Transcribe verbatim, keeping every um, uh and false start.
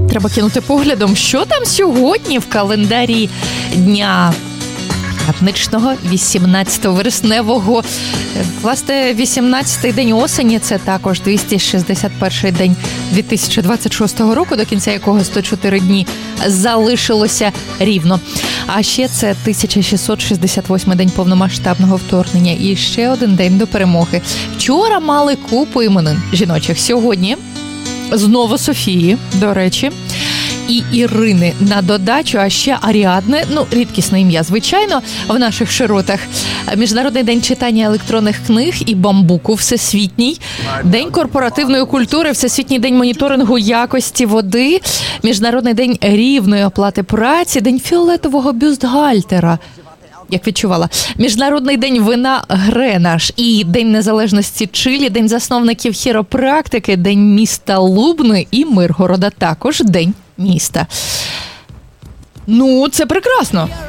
Треба кинути поглядом, що там сьогодні в календарі дня п'ятничного, вісімнадцятого вересневого. Власне, вісімнадцятий день осені – це також двісті шістдесят перший день дві тисячі двадцять шостого року, до кінця якого сто чотири дні залишилося рівно. А ще це тисяча шістсот шістдесят восьмий день повномасштабного вторгнення і ще один день до перемоги. Вчора мали купу іменин жіночих. Сьогодні знову Софії, до речі, і Ірини на додачу, а ще Аріадни, ну, рідкісне ім'я, звичайно, в наших широтах. Міжнародний день читання електронних книг і бамбуку всесвітній, День корпоративної культури, Всесвітній день моніторингу якості води, Міжнародний день рівної оплати праці, День фіолетового бюстгальтера, як відчувала, Міжнародний день вина Гренаш і День незалежності Чилі, День засновників хіропрактики, День міста Лубни і Миргорода, також День міста. Ну, це прекрасно.